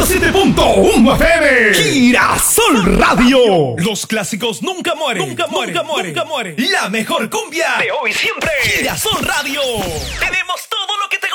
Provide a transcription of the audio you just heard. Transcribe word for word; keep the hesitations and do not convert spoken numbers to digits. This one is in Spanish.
siete punto uno F M. Girasol Radio. Los clásicos nunca mueren. Nunca mueren. Nunca mueren. Nunca mueren. La mejor cumbia de hoy siempre. Girasol Radio. Tenemos todo